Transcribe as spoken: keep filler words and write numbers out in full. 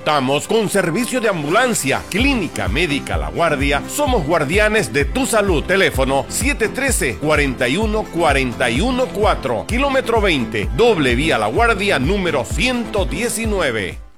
Contamos con servicio de ambulancia, clínica médica La Guardia. Somos guardianes de tu salud. Teléfono siete uno tres, cuatro uno cuatro uno cuatro, kilómetro veinte, doble vía La Guardia número ciento diecinueve.